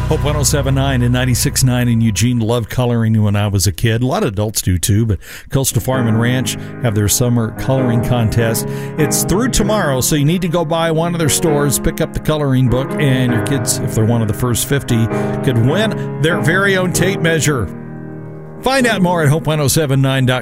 Hope 107.9 and 96.9 in Eugene. Loved coloring when I was a kid. A lot of adults do too, but Coastal Farm and Ranch have their summer coloring contest. It's through tomorrow, so you need to go by one of their stores, pick up the coloring book, and your kids, if they're one of the first 50, could win their very own tape measure. Find out more at hope1079.com.